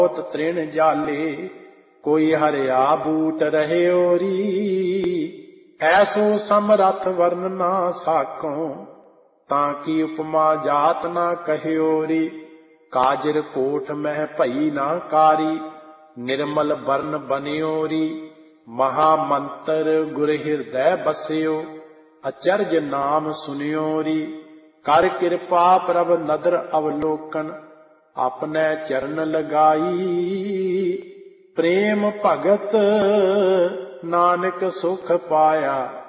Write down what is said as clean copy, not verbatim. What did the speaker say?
बहुत तृण जाले, कोई हरिया बूट रहियोरी। ऐसो समरथ वर्ण ना साको, ताकि उपमा जात ना कहियोरी। काजर कोट मह भई ना कारी, निर्मल बरन बनियोरी। महामंत्र गुर हृदय बसियो, अचरज नाम सुनियोरी। कर कृपा प्रभ नदर अवलोकन, अपने चरण लगाई। प्रेम भगत नानक सुख पाया,